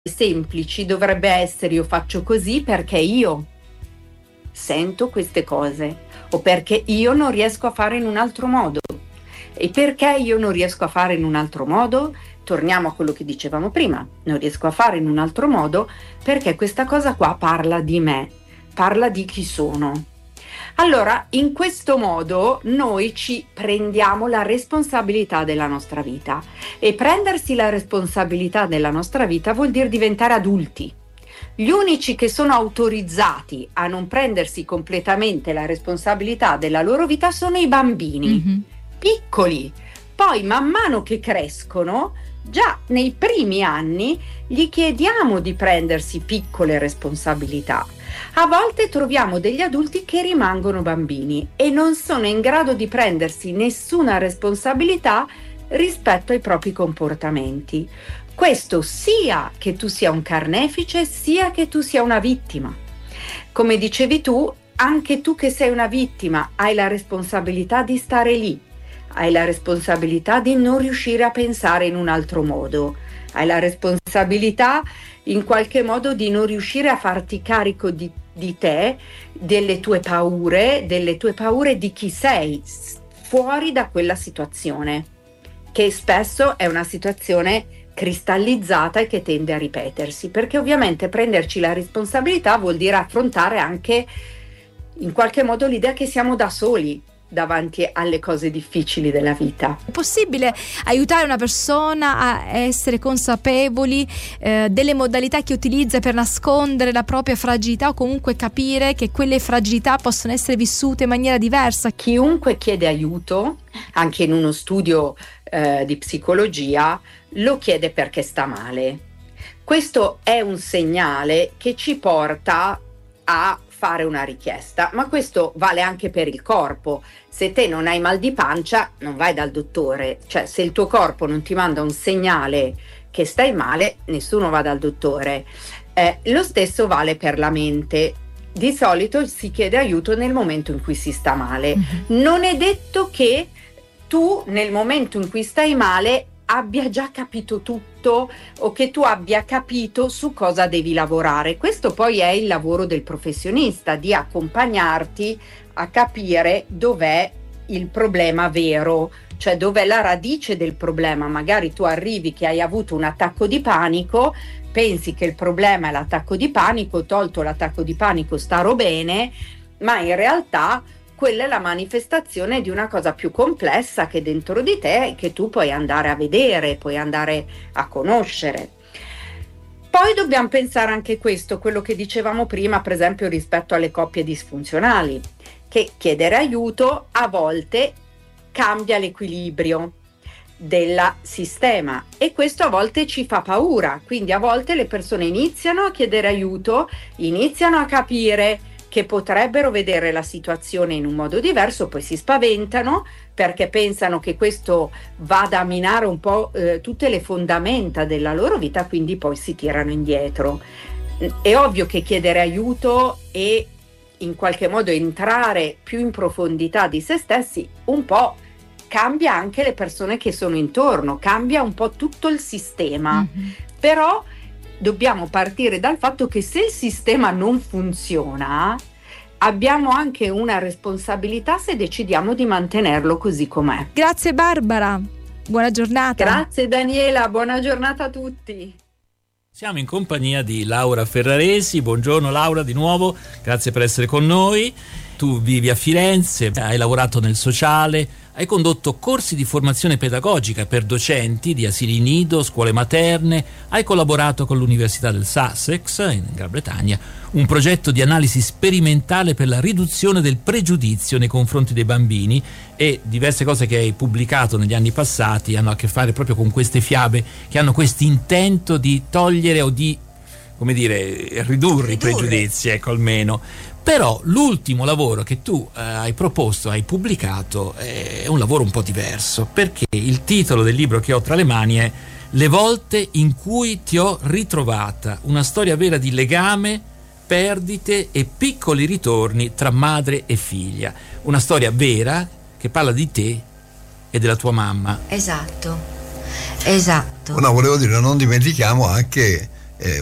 semplici dovrebbe essere: io faccio così perché io sento queste cose, o perché io non riesco a fare in un altro modo. E perché io non riesco a fare in un altro modo? Torniamo a quello che dicevamo prima: non riesco a fare in un altro modo perché questa cosa qua parla di me, parla di chi sono. Allora, in questo modo noi ci prendiamo la responsabilità della nostra vita, e prendersi la responsabilità della nostra vita vuol dire diventare adulti. Gli unici che sono autorizzati a non prendersi completamente la responsabilità della loro vita sono i bambini, piccoli. Poi man mano che crescono, già nei primi anni gli chiediamo di prendersi piccole responsabilità. A volte troviamo degli adulti che rimangono bambini e non sono in grado di prendersi nessuna responsabilità rispetto ai propri comportamenti. Questo sia che tu sia un carnefice, sia che tu sia una vittima. Come dicevi tu, anche tu che sei una vittima hai la responsabilità di stare lì, hai la responsabilità di non riuscire a pensare in un altro modo, hai la responsabilità in qualche modo di non riuscire a farti carico di te, delle tue paure di chi sei fuori da quella situazione, che spesso è una situazione cristallizzata e che tende a ripetersi, perché ovviamente prenderci la responsabilità vuol dire affrontare anche in qualche modo l'idea che siamo da soli davanti alle cose difficili della vita. È possibile aiutare una persona a essere consapevoli delle modalità che utilizza per nascondere la propria fragilità, o comunque capire che quelle fragilità possono essere vissute in maniera diversa? Chiunque chiede aiuto, anche in uno studio di psicologia, lo chiede perché sta male. Questo è un segnale che ci porta a fare una richiesta, ma questo vale anche per il corpo. Se te non hai mal di pancia, non vai dal dottore, cioè se il tuo corpo non ti manda un segnale che stai male, nessuno va dal dottore. Lo stesso vale per la mente. Di solito si chiede aiuto nel momento in cui si sta male. Non è detto che tu nel momento in cui stai male abbia già capito tutto, o che tu abbia capito su cosa devi lavorare. Questo poi è il lavoro del professionista, di accompagnarti a capire dov'è il problema vero, cioè dov'è la radice del problema. Magari tu arrivi che hai avuto un attacco di panico, pensi che il problema è l'attacco di panico, tolto l'attacco di panico starò bene, ma in realtà quella è la manifestazione di una cosa più complessa che è dentro di te e che tu puoi andare a vedere, puoi andare a conoscere. Poi dobbiamo pensare anche questo, quello che dicevamo prima, per esempio rispetto alle coppie disfunzionali, che chiedere aiuto a volte cambia l'equilibrio del sistema, e questo a volte ci fa paura. Quindi a volte le persone iniziano a chiedere aiuto, iniziano a capire che potrebbero vedere la situazione in un modo diverso, poi si spaventano perché pensano che questo vada a minare un po' tutte le fondamenta della loro vita, quindi poi si tirano indietro. È ovvio che chiedere aiuto e in qualche modo entrare più in profondità di se stessi un po' cambia anche le persone che sono intorno, cambia un po' tutto il sistema. Però dobbiamo partire dal fatto che se il sistema non funziona, abbiamo anche una responsabilità se decidiamo di mantenerlo così com'è. Grazie Barbara, buona giornata. Grazie Daniela, buona giornata a tutti. Siamo in compagnia di Laura Ferraresi. Buongiorno Laura di nuovo, grazie per essere con noi. Tu vivi a Firenze, hai lavorato nel sociale, hai condotto corsi di formazione pedagogica per docenti di asili nido, scuole materne, hai collaborato con l'Università del Sussex in Gran Bretagna, un progetto di analisi sperimentale per la riduzione del pregiudizio nei confronti dei bambini, e diverse cose che hai pubblicato negli anni passati hanno a che fare proprio con queste fiabe che hanno questo intento di togliere o di, come dire, ridurre i pregiudizi, ecco, almeno. Però l'ultimo lavoro che tu hai proposto, hai pubblicato, è un lavoro un po' diverso, perché il titolo del libro che ho tra le mani è Le volte in cui ti ho ritrovata, una storia vera di legame, perdite e piccoli ritorni tra madre e figlia. Una storia vera che parla di te e della tua mamma. Esatto. No, volevo dire, non dimentichiamo anche